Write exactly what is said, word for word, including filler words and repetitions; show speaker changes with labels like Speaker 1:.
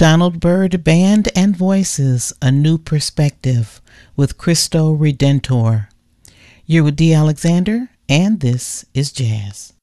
Speaker 1: Donald Byrd Band and Voices, A New Perspective with Cristo Redentor. You're with D. Alexander, and this is Jazz.